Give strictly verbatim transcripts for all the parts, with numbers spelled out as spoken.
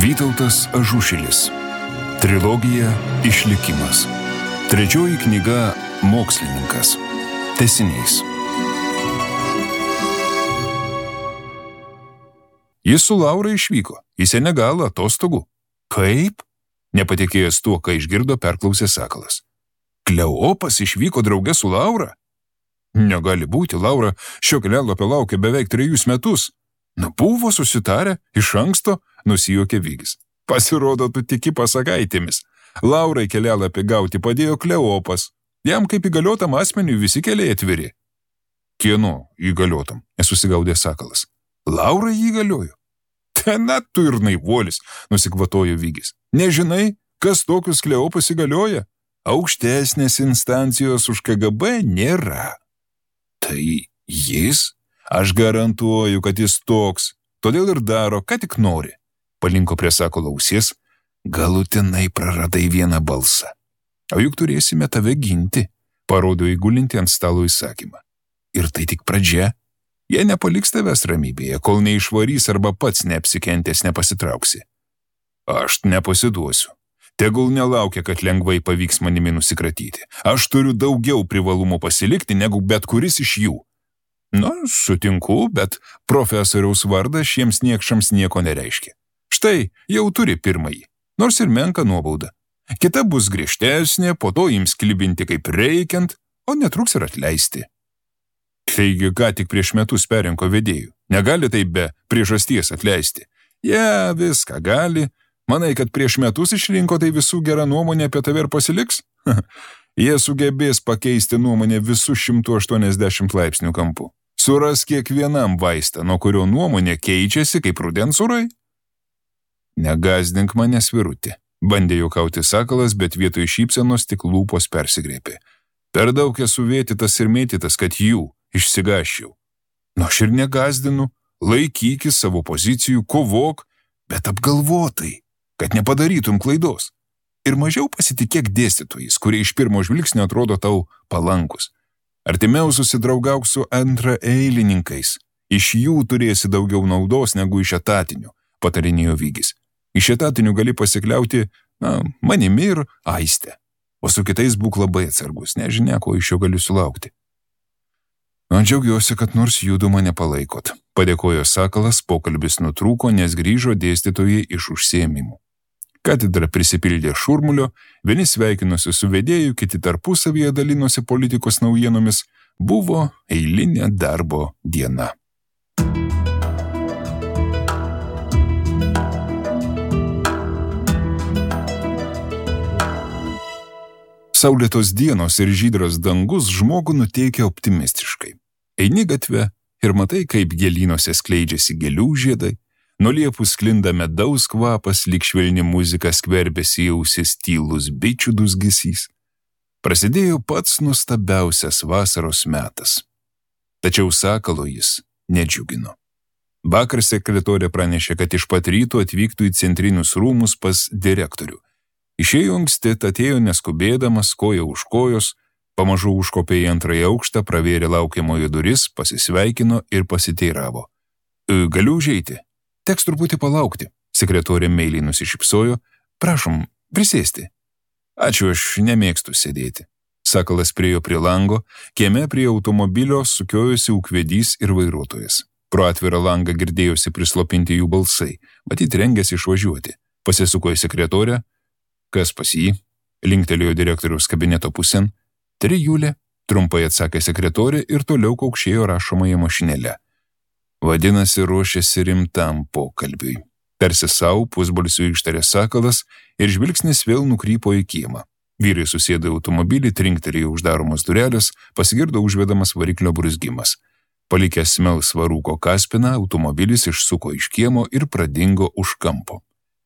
Vytautas Ažušilis. Trilogija Išlikimas. Trečioji knyga Mokslininkas. Tęsinys. Jis su Laura išvyko į Senegalą atostogų. Kaip? Nepatikėjęs tuo, ką išgirdo, perklausė Sakalas. Kleopas išvyko drauge su Laura? Negali būti, Laura šio kelialapio laukė beveik trejus metus. Nu, buvo susitarę iš anksto, nusijuokė Vigis. Pasirodo, tu tiki pasakaitėmis. Laurai kelialapį gauti padėjo Kleopas. Jam kaip įgaliotam asmeniui visi keliai atviri. Kieno įgaliotam? Nesusigaudė Sakalas. Laurai jį įgaliojo. Ten tu ir naivuolis, nusikvatojo Vigis. Nežinai, kas tokius Kleopas įgalioja? Aukštesnės instancijos už K G B nėra. Tai jis? Aš garantuoju, kad jis toks, todėl ir daro, ką tik nori. Palinko prie Sakalo ausies, galutinai praradai vieną balsą. O juk turėsime tave ginti, parodo įgulinti ant stalo įsakymą. Ir tai tik pradžia. Jie nepaliks tavęs ramybėje, kol neišvarys arba pats neapsikentęs nepasitrauksi. Aš nepasiduosiu. Tegul nelaukia, kad lengvai pavyks manimi nusikratyti. Aš turiu daugiau privalumų pasilikti, negu bet kuris iš jų. Na, sutinku, bet profesoriaus vardas šiems niekšams nieko nereiškia. Štai, jau turi pirmąjį, nors ir menką nuobaudą. Kita bus griežtesnė, po to ims klibinti kaip reikiant, o netruks ir atleisti. Taigi, ką tik prieš metus perinko vedėjų. Negali taip be priežasties atleisti. Jie ja, viską gali. Manai, kad prieš metus išrinko, tai visų gera nuomonė apie tave ir pasiliks? Jie sugebės pakeisti nuomonę visų šimtų aštuoniasdešimt laipsnių kampu. Suras kiekvienam vaistą, nuo kurio nuomonė keičiasi kaip rudens orai. Negazdink mane, svirutį. Bandė juokauti Sakalas, bet vietoj šypsenos tik lūpos persigrėpė. Per daug esu vėtytas ir mėtytas, kad jų išsigaščiau. Nu, aš ir negazdinu, laikykis savo pozicijų, kovok, bet apgalvotai, kad nepadarytum klaidos. Ir mažiau pasitikėk dėstytojais, kurie iš pirmo žvilgsnio atrodo tau palankus. Artimiau susidraugauk su antraeilininkais. Iš jų turėsi daugiau naudos negu iš etatinių, patarinėjo Vigis. Iš etatinių gali pasikliauti, na, manimi ir Aiste. O su kitais būk labai atsargus, nežinia, ko iš jo galiu sulaukti. Man džiaugiuosi, kad nors judu mane palaikot. Padėkojo Sakalas, pokalbis nutrūko, nes grįžo dėstytojai iš užsiėmimų. Katedra prisipildė šurmulio, vieni sveikinosi su vedėju, kiti tarpusavyje dalinosi politikos naujienomis, buvo eilinė darbo diena. Saulėtos dienos ir žydras dangus žmogų nuteikia optimistiškai. Eini gatve ir matai, kaip gėlynuose skleidžiasi gėlių žiedai, nuo liepų sklinda medaus kvapas, lyg švelni muzika skverbėsi į ausis tylus bičių dūzgesys. Prasidėjo pats nuostabiausias vasaros metas. Tačiau Sakalo jis nedžiugino. Vakar sekretorė pranešė, kad iš pat ryto atvyktų į centrinius rūmus pas direktorių. Išėjo anksti, atėjo neskubėdamas, koja už kojos, pamažu užkopė į antrąjį aukštą, pravėrė laukiamojo duris, pasisveikino ir pasiteiravo. E, galiu užeiti? Teks truputį palaukti, sekretorė meiliai nusišypsojo. Prašom, prisėsti. Ačiū, aš nemėgstu sėdėti. Sakalas priėjo prie lango, kieme prie automobilio sukiojosi ūkvedys ir vairuotojas. Pro atvirą langą girdėjosi prislopinti jų balsai, matyt rengėsi išvažiuoti. Pasisuko į sekretorę. Kas pas jį? Linktelėjo direktoriaus kabineto pusėn. Trijulė, trumpai atsakė sekretorė ir toliau kaukšėjo rašomąją mašinėlę. Vadinasi, ruošiasi rimtam pokalbiui. Tarsi savo pusbalsiu ištarė Sakalas ir žvilgsnis vėl nukrypo į kiemą. Vyrai susėdo į automobilį, trinktelėjo uždaromos durelės, pasigirdo užvedamas variklio bruzgimas. Palikęs melsvą rūko kaspiną, automobilis išsuko iš kiemo ir pradingo už kampo.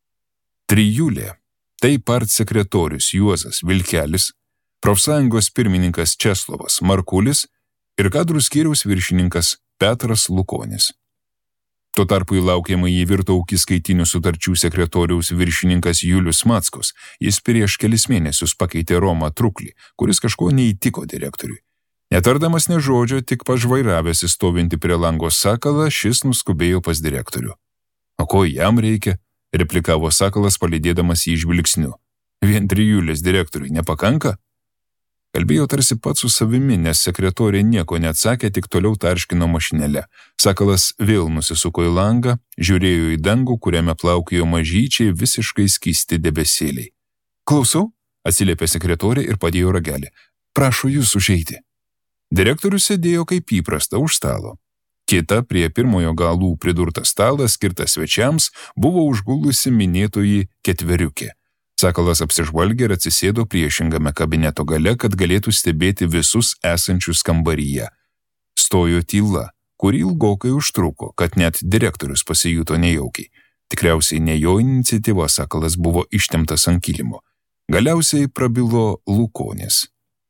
Trijulė, tai part sekretorius Juozas Vilkelis, profsąjungos pirmininkas Česlovas Markulis ir kadrų skyriaus viršininkas Petras Lukonis. Tuo tarpu įlaukiamai jį virto ūkiskaitinių sutarčių sekretoriaus viršininkas Julius Mackos. Jis prieš kelis mėnesius pakeitė Romą Truklį, kuris kažko neįtiko direktoriui. Netardamas nė žodžio, tik pažvairavęs stovinti prie lango Sakalą, šis nuskubėjo pas direktorių. O ko jam reikia? replikavo Sakalas, palydėdamas jį žvilgsniu. Vien trijulės direktoriui nepakanka? Kalbėjo tarsi pats su savimi, nes sekretorė nieko neatsakė, tik toliau tarškino mašinėlę. Sakalas vėl nusisuko į langą, žiūrėjo į dangų, kuriame plaukėjo mažyčiai visiškai skysti debesėliai. Klausau, atsiliepė sekretorė ir padėjo ragelį. Prašau jūs užeiti. Direktorius sėdėjo kaip įprasta už stalo. Kita prie pirmojo galų pridurtas stalas, skirtas svečiams, buvo užgulusi minėtoji ketveriukė. Sakalas apsižvalgė ir atsisėdo priešingame kabineto gale, kad galėtų stebėti visus esančius kambaryje. Stojo tyla, kuri ilgokai užtruko, kad net direktorius pasijuto nejaukiai. Tikriausiai ne jo iniciatyva Sakalas buvo ištemptas ant kilimo. Galiausiai prabilo Lukonis.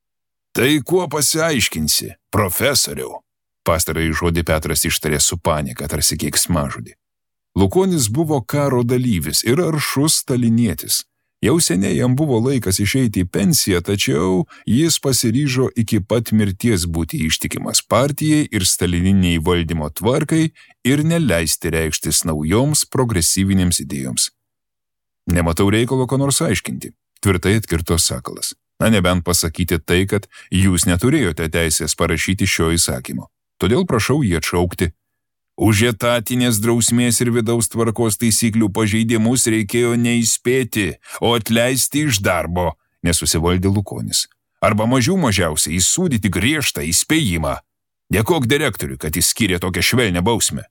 Tai kuo pasiaiškinsi, profesoriau? Pastarąjį žodį Petras ištarė su panika, tarsi keiksmažodį. Lukonis buvo karo dalyvis ir aršus stalinietis. Jau seniai jam buvo laikas išeiti į pensiją, tačiau jis pasiryžo iki pat mirties būti ištikimas partijai ir stalininiai valdymo tvarkai ir neleisti reikštis naujoms progresyvinėms idėjoms. Nematau reikalo ko nors aiškinti, tvirtai atkirto Sakalas. Na, nebent pasakyti tai, kad jūs neturėjote teisės parašyti šio įsakymo. Todėl prašau jį atšaukti. Už etatinės drausmės ir vidaus tvarkos taisyklių pažeidimus reikėjo neįspėti, o atleisti iš darbo, nesusivaldė Lukonis. Arba mažiau mažiausiai įsūdyti griežtą įspėjimą. Dėkok direktoriui, kad jis skyrė tokią švelnią bausmę.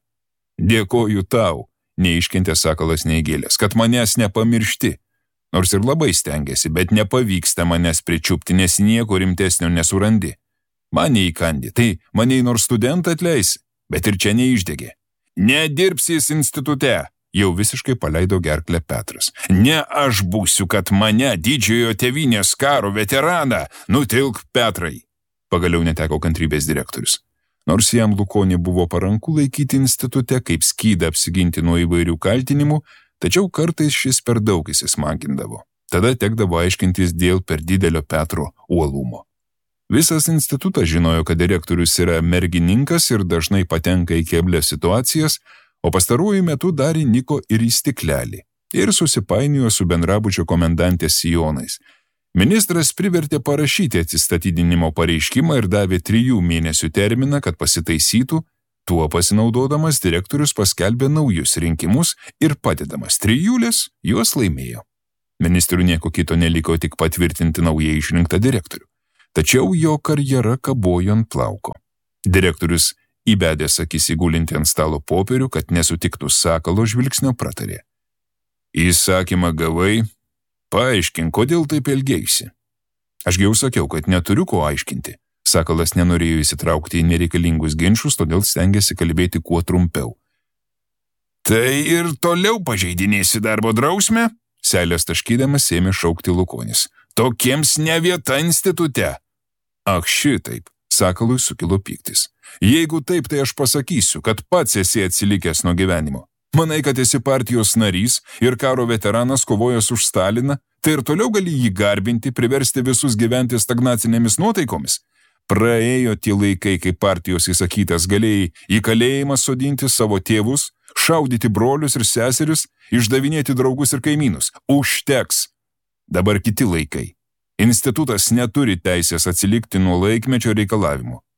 Dėkoju tau, neiškentė Sakalas neįgėlės, kad manęs nepamiršti. Nors ir labai stengiasi, bet nepavyksta manęs pričiupti, nes nieko rimtesnio nesurandi. Mane įkandi, tai mane į nors studentą atleisi, bet ir čia neišdegė. Nedirbsis institute, jau visiškai paleido gerklę Petras. Ne aš būsiu, kad mane, didžiojo tėvynės karo veteraną, nutilk Petrai. Pagaliau neteko kantrybės direktorius. Nors jam Lukonį buvo paranku laikyti institute, kaip skydą apsiginti nuo įvairių kaltinimų, tačiau kartais šis per daug įsismagindavo. Tada tekdavo aiškintis dėl per didelio Petro uolumo. Visas institutas žinojo, kad direktorius yra mergininkas ir dažnai patenka į keblias situacijas, o pastaruoju metu dar įniko ir į stiklelį ir susipainiojo su bendrabučio komendantės sijonais. Ministras privertė parašyti atsistatydinimo pareiškimą ir davė trijų mėnesių terminą, kad pasitaisytų. Tuo pasinaudodamas direktorius paskelbė naujus rinkimus ir padedamas trijulės juos laimėjo. Ministrui nieko kito neliko tik patvirtinti naujai išrinktą direktorių. Tačiau jo karjera kabojo ant plauko. Direktorius įbedęs akis įgulinti ant stalo popierių, kad nesutiktų Sakalo žvilgsnio, pratarė. Įsakymą gavai, paaiškink, kodėl taip elgeisi. Aš jau sakiau, kad neturiu ko aiškinti. Sakalas nenorėjo įsitraukti į nereikalingus ginčus, todėl stengėsi kalbėti kuo trumpiau. Tai ir toliau pažeidinėsi darbo drausmę? Seilės taškydamas ėmė šaukti Lukonis. Tokiems ne vieta institute. Ach, šitaip, Sakalui sukilo pyktis. Jeigu taip, tai aš pasakysiu, kad pats esi atsilikęs nuo gyvenimo. Manai, kad esi partijos narys ir karo veteranas kovojęs už Staliną, tai ir toliau gali jį garbinti, priversti visus gyventi stagnacinėmis nuotaikomis? Praėjo tie laikai, kai partijos įsakytas galėjai į kalėjimą sodinti savo tėvus, šaudyti brolius ir seserius, išdavinėti draugus ir kaimynus. Užteks. Dabar kiti laikai. Institutas neturi teisės atsilikti nuo laikmečio reikalavimų.